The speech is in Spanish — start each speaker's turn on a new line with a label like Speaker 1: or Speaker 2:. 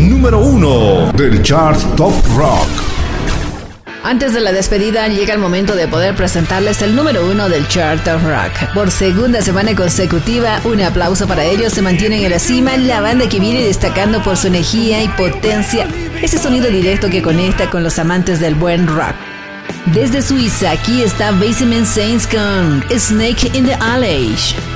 Speaker 1: número 1 del chart Top Rock.
Speaker 2: Antes de la despedida, llega el momento de poder presentarles el número 1 del chart Top Rock. Por segunda semana consecutiva, un aplauso para ellos, se mantienen en la cima, la banda que viene destacando por su energía y potencia, ese sonido directo que conecta con los amantes del buen rock. Desde Suiza, aquí está Basement Saints con Snake in the Alley.